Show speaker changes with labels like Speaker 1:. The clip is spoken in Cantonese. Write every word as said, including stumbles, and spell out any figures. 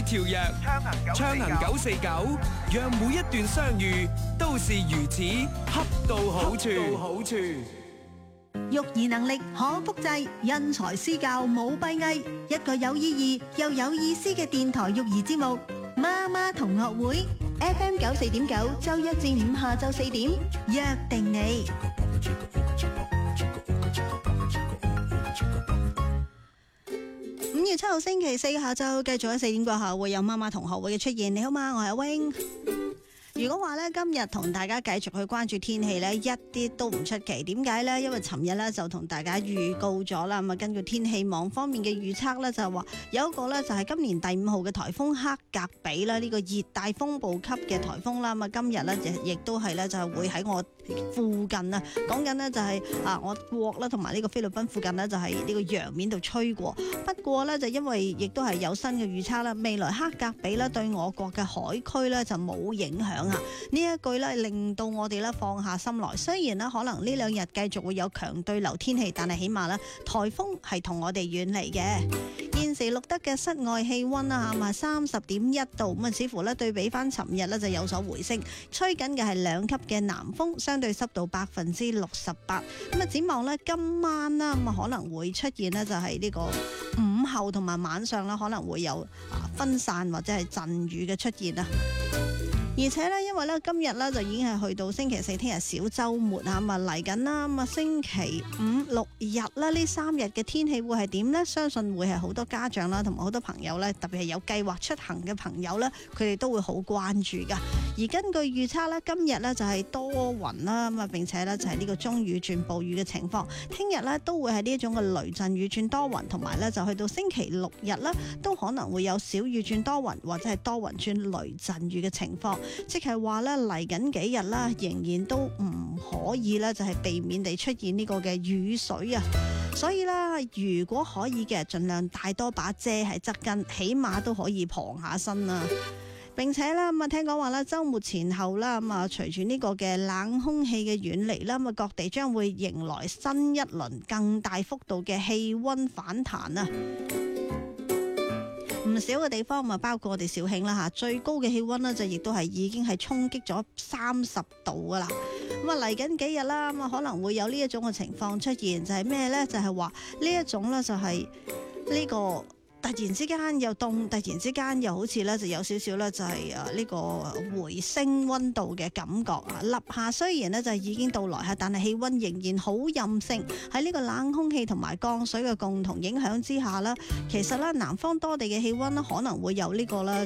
Speaker 1: 跳躍，暢行九四九，讓每一段相遇都是如此恰到好處。好處。
Speaker 2: 育兒能力可複製，因材施教冇閉翳。一個有意義又有意思嘅電台育兒節目《媽媽同學會》F M 九四點九，周一至五下晝四點，約定你。五月七號星期四下晝，繼續喺四點過後會有媽媽同學會嘅出現。你好嗎？我係阿 wing。如果話咧今日同大家繼續去關注天氣咧，一啲都唔出奇。點解呢？因為尋日咧就同大家預告咗啦。咁啊，根據天氣網方面嘅預測咧，就係話有一個咧就係今年第五號嘅颱風克格比啦，呢個熱帶風暴級嘅颱風啦。咁啊，今日咧亦亦都係咧就係會喺我附近啊，講緊呢就係啊我國啦同埋呢個菲律賓附近呢，就係呢個洋面度吹過。不過呢，就因為亦都係有新嘅預測啦，未來克格比咧對我國嘅海區咧就冇影響啊。呢一句咧令到我哋咧放下心來。雖然呢可能呢兩日繼續會有強對流天氣，但係起碼咧颱風係同我哋遠離嘅。現時錄得嘅室外氣溫啊，係三十點一度，咁啊，似乎咧對比翻尋日咧就有所回升。吹緊嘅係兩級嘅南風，相對濕度百分之六十八。咁啊，展望咧今晚啦，咁啊可能會出現呢就係呢個午後同埋晚上啦，可能會有啊分散或者係陣雨嘅出現啊。而且咧，因為咧今日咧就已經係去到星期四，聽日小週末啊，咁啊嚟緊啦，咁啊星期五六日啦，呢三日嘅天氣會係點呢？相信會係好多家長啦，同埋好多朋友咧，特別係有計劃出行嘅朋友咧，佢哋都會好關注噶。而根據預測咧，今日咧就係多雲啦，咁啊並且咧就係呢個中雨轉暴雨嘅情況。聽日咧都會係呢一種嘅雷陣雨轉多雲，同埋咧就去到星期六日啦，都可能會有小雨轉多雲，或者係多雲轉雷陣雨嘅情況。即係話咧嚟緊幾日啦，仍然都唔可以咧，就係避免地出現呢個嘅雨水啊。所以啦，如果可以嘅，盡量帶多把遮喺側跟，起碼都可以傍下身啊。並且啦，咁啊聽講話啦，週末前後啦，咁啊隨住呢個嘅冷空氣嘅遠離啦，咁啊各地將會迎來新一輪更大幅度嘅氣溫反彈啊。唔少嘅地方，包括我哋肇慶啦嚇，最高嘅氣溫呢，就亦都係已經係衝擊咗三十度噶啦。咁啊嚟緊幾日啦，咁啊可能會有呢一種嘅情況出現，就係咩呢？就係話呢一種呢，就係呢個突然之間又凍，突然之間又好似咧就有少少咧就係誒呢個回升溫度嘅感覺啊！立夏雖然咧就已經到來嚇，但係氣溫仍然好任性。喺呢個冷空氣同埋降水嘅共同影響之下啦，其實咧南方多地嘅氣溫咧可能會有呢個啦。